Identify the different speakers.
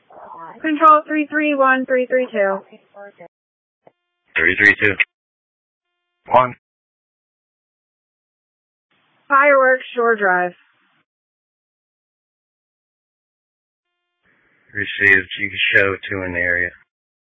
Speaker 1: Control 331-332.
Speaker 2: 332. 1.
Speaker 1: Fireworks, Shore Drive.
Speaker 2: Received. You can show 2 in the area.